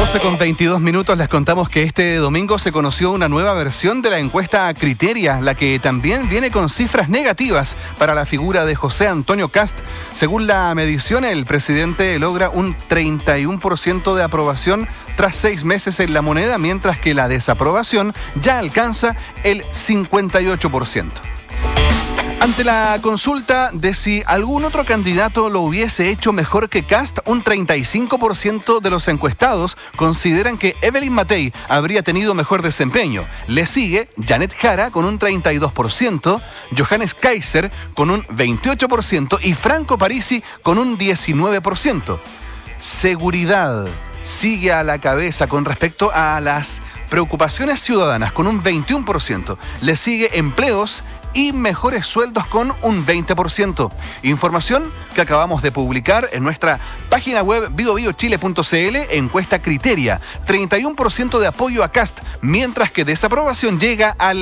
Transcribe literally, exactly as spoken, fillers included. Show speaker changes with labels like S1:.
S1: doce con veintidós minutos les contamos que este domingo se conoció una nueva versión de la encuesta Criteria, la que también viene con cifras negativas para la figura de José Antonio Kast. Según la medición, el presidente logra un treinta y uno por ciento de aprobación tras seis meses en la moneda, mientras que la desaprobación ya alcanza el cincuenta y ocho por ciento. Ante la consulta de si algún otro candidato lo hubiese hecho mejor que Kast, un treinta y cinco por ciento de los encuestados consideran que Evelyn Matei habría tenido mejor desempeño. Le sigue Janet Jara con un treinta y dos por ciento, Johannes Kaiser con un veintiocho por ciento y Franco Parisi con un diecinueve por ciento. Seguridad sigue a la cabeza con respecto a las preocupaciones ciudadanas con un veintiuno por ciento. Le sigue empleos y mejores sueldos con un veinte por ciento. Información que acabamos de publicar en nuestra página web bio bio chile punto c l, encuesta Criteria. treinta y uno por ciento de apoyo a Kast, mientras que desaprobación llega al